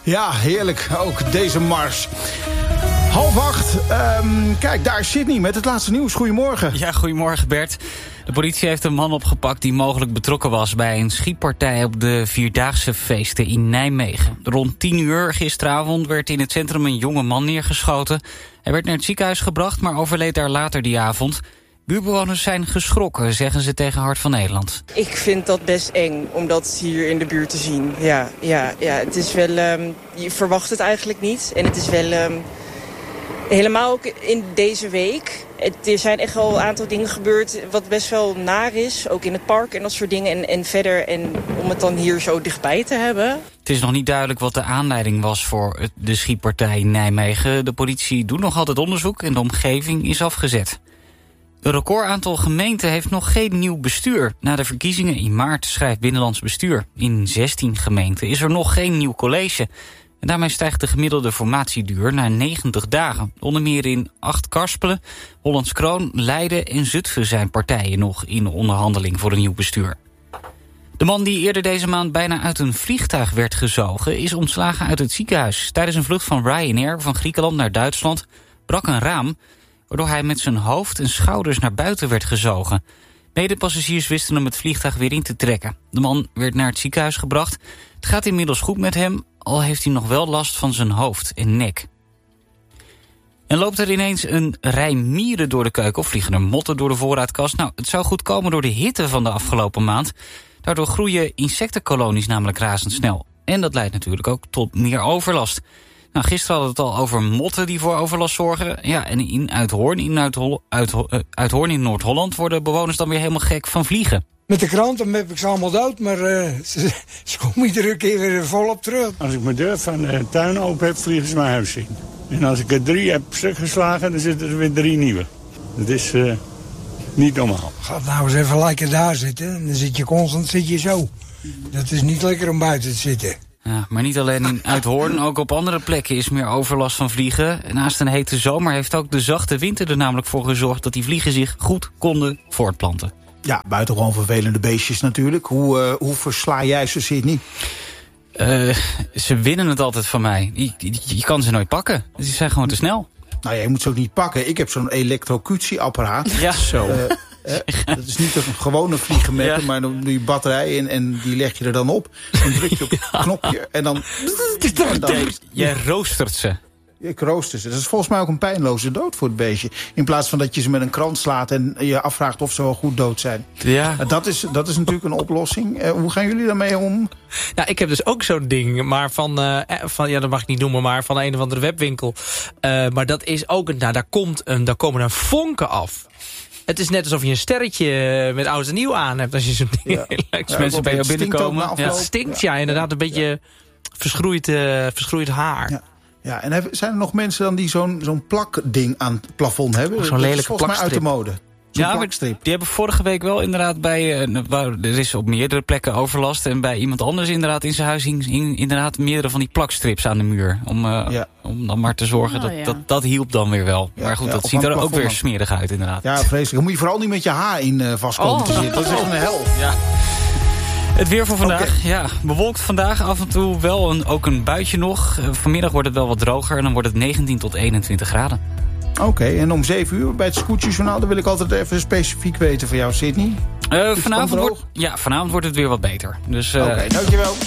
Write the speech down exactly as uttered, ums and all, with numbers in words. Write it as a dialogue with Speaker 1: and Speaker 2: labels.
Speaker 1: Ja, heerlijk. Ook deze mars. Half acht. Um, kijk, daar is Sydney met het laatste nieuws. Goedemorgen.
Speaker 2: Ja, goedemorgen Bert. De politie heeft een man opgepakt die mogelijk betrokken was bij een schietpartij op de Vierdaagse feesten in Nijmegen. Rond tien uur gisteravond werd in het centrum een jonge man neergeschoten. Hij werd naar het ziekenhuis gebracht, maar overleed daar later die avond. Buurtbewoners zijn geschrokken, zeggen ze tegen Hart van Nederland.
Speaker 3: Ik vind dat best eng om dat hier in de buurt te zien. Ja, ja, ja. Het is wel, um, je verwacht het eigenlijk niet. En het is wel, um, helemaal ook in deze week. Het, er zijn echt wel een aantal dingen gebeurd wat best wel naar is. Ook in het park en dat soort dingen. En, en verder, en om het dan hier zo dichtbij te hebben.
Speaker 2: Het is nog niet duidelijk wat de aanleiding was voor de schietpartij in Nijmegen. De politie doet nog altijd onderzoek en de omgeving is afgezet. Een recordaantal gemeenten heeft nog geen nieuw bestuur. Na de verkiezingen in maart schrijft Binnenlands Bestuur. In zestien gemeenten is er nog geen nieuw college. En daarmee stijgt de gemiddelde formatieduur naar negentig dagen. Onder meer in Acht-Karspelen, Hollands Kroon, Leiden en Zutphen zijn partijen nog in onderhandeling voor een nieuw bestuur. De man die eerder deze maand bijna uit een vliegtuig werd gezogen is ontslagen uit het ziekenhuis. Tijdens een vlucht van Ryanair van Griekenland naar Duitsland brak een raam, waardoor hij met zijn hoofd en schouders naar buiten werd gezogen. Medepassagiers wisten hem het vliegtuig weer in te trekken. De man werd naar het ziekenhuis gebracht. Het gaat inmiddels goed met hem, al heeft hij nog wel last van zijn hoofd en nek. En loopt er ineens een rij mieren door de keuken of vliegen er motten door de voorraadkast? Nou, het zou goed komen door de hitte van de afgelopen maand. Daardoor groeien insectenkolonies namelijk razendsnel. En dat leidt natuurlijk ook tot meer overlast. Nou, gisteren hadden we het al over motten die voor overlast zorgen. Ja, en in Uithoorn in, Uithol- Uitho- uh, Uithoorn in Noord-Holland worden bewoners dan weer helemaal gek van vliegen.
Speaker 4: Met de krant dan heb ik ze allemaal dood, maar uh, ze, ze komen iedere keer weer volop terug.
Speaker 5: Als ik mijn deur van de tuin open heb, vliegen ze mijn huis in. En als ik er drie heb stuk geslagen, dan zitten er weer drie nieuwe. Dat is uh, niet normaal.
Speaker 4: Ga nou eens even lekker daar zitten, en dan zit je constant zit je zo. Dat is niet lekker om buiten te zitten.
Speaker 2: Ja, maar niet alleen in Uithoorn, ook op andere plekken is meer overlast van vliegen. Naast een hete zomer heeft ook de zachte winter er namelijk voor gezorgd dat die vliegen zich goed konden voortplanten.
Speaker 1: Ja, buitengewoon vervelende beestjes natuurlijk. Hoe, uh, hoe versla jij ze, Sydney?
Speaker 2: Uh, ze winnen het altijd van mij. Je, je, je kan ze nooit pakken. Ze zijn gewoon te snel.
Speaker 1: Nou ja, je moet ze ook niet pakken. Ik heb zo'n elektrocutieapparaat.
Speaker 2: Ja, zo. Uh,
Speaker 1: Eh, dat is niet een gewone vliegenmetter, ja. Maar dan doe je batterij in en die leg je er dan op. Dan druk je op het ja. knopje en dan...
Speaker 2: En dan jij roostert ze.
Speaker 1: Ik rooster ze. Dat is volgens mij ook een pijnloze dood voor het beestje. In plaats van dat je ze met een krant slaat en je afvraagt of ze wel goed dood zijn.
Speaker 2: Ja.
Speaker 1: Dat is, dat is natuurlijk een oplossing. Uh, hoe gaan jullie daarmee om?
Speaker 6: Ja, ik heb dus ook zo'n ding, maar van, uh, van, ja, dat mag ik niet noemen, maar van een of andere webwinkel. Uh, maar dat is ook, nou, daar, komt een, daar komen er vonken af. Het is net alsof je een sterretje met oud en nieuw aan hebt als je zo'n ding...
Speaker 2: Ja. Als ja, mensen bij jou binnenkomen.
Speaker 6: Ja, het stinkt, ja, inderdaad, een beetje verschroeid, uh, verschroeid haar.
Speaker 1: Ja. Ja, en heb, zijn er nog mensen dan die zo'n zo'n plakding aan het plafond hebben?
Speaker 2: Oh, zo'n lelijke
Speaker 1: volgens mij uit de mode.
Speaker 2: Ja, plakstrip. Die hebben vorige week wel inderdaad bij... Uh, er is op meerdere plekken overlast. En bij iemand anders inderdaad in zijn huis hing, hing inderdaad meerdere van die plakstrips aan de muur. Om, uh, ja. om dan maar te zorgen oh, dat, ja. dat dat hielp dan weer wel. Ja, maar goed, ja, dat ziet er ook weer smerig uit inderdaad.
Speaker 1: Ja, vreselijk. Dan moet je vooral niet met je haar in uh, vastkomen oh. te zitten. Dat is echt een hel.
Speaker 2: Ja. Het weer voor vandaag, okay. ja, bewolkt vandaag af en toe wel een, ook een buitje nog. Vanmiddag wordt het wel wat droger en dan wordt het negentien tot eenentwintig graden.
Speaker 1: Oké, okay, en om zeven uur bij het Scootjesjournaal, dan wil ik altijd even specifiek weten van jou, Sydney.
Speaker 2: Uh, vanavond, wordt, ja, vanavond wordt het weer wat beter. Dus, uh,
Speaker 1: Oké, okay, dankjewel.